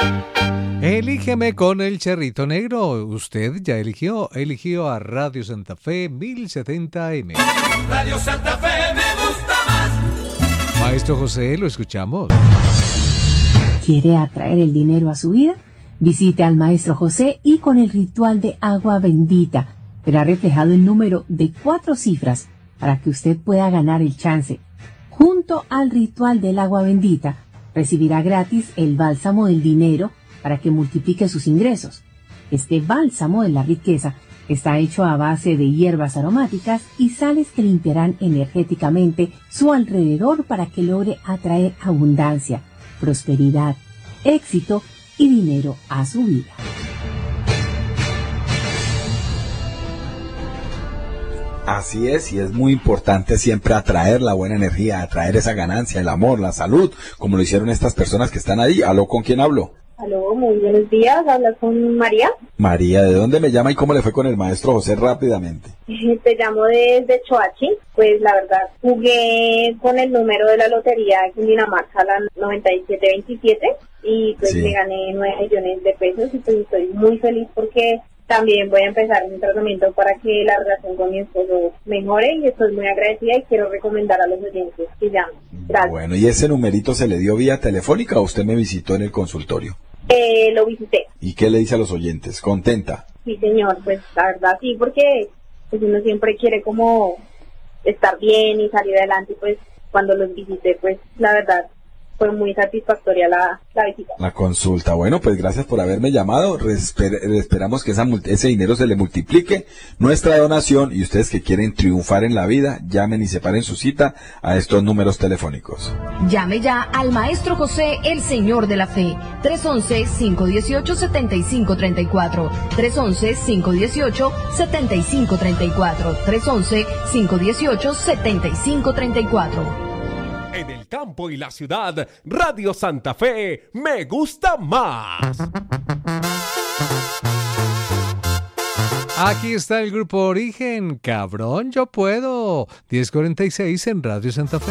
Elígeme con el Charrito Negro. Usted ya eligió a Radio Santa Fe 1070M. Radio Santa Fe me gusta más. Maestro José, lo escuchamos. ¿Quiere atraer el dinero a su vida? Visite al Maestro José y con el ritual de agua bendita verá reflejado el número de 4 cifras para que usted pueda ganar el chance. Junto al ritual del agua bendita, recibirá gratis el bálsamo del dinero para que multiplique sus ingresos. Este bálsamo de la riqueza está hecho a base de hierbas aromáticas y sales que limpiarán energéticamente su alrededor para que logre atraer abundancia, prosperidad, éxito y dinero a su vida. Así es, y es muy importante siempre atraer la buena energía, atraer esa ganancia, el amor, la salud, como lo hicieron estas personas que están ahí. ¿Aló, con quién hablo? Aló, muy buenos días, hablas con María. María, ¿de dónde me llama y cómo le fue con el Maestro José rápidamente? Te llamo desde Choachi. Pues la verdad, jugué con el número de la lotería aquí en Dinamarca, la 9727, y pues Sí. me gané 9 millones de pesos y pues estoy muy feliz porque también voy a empezar un tratamiento para que la relación con mi esposo mejore y estoy muy agradecida y quiero recomendar a los oyentes que llamen. Gracias. Bueno, ¿y ese numerito se le dio vía telefónica o usted me visitó en el consultorio? Lo visité. ¿Y qué le dice a los oyentes? ¿Contenta? Sí, señor, pues la verdad sí, porque pues uno siempre quiere como estar bien y salir adelante, pues cuando los visité, pues la verdad fue muy satisfactoria la visita. La consulta. Bueno, pues gracias por haberme llamado. Esperamos que ese dinero se le multiplique. Nuestra donación, y ustedes que quieren triunfar en la vida, llamen y separen su cita a estos números telefónicos. Llame ya al Maestro José, el Señor de la Fe. 311-518-7534. 311-518-7534. 311-518-7534. En el campo y la ciudad, Radio Santa Fe me gusta más. Aquí está el grupo Origen. Cabrón, yo puedo. 1046 en Radio Santa Fe.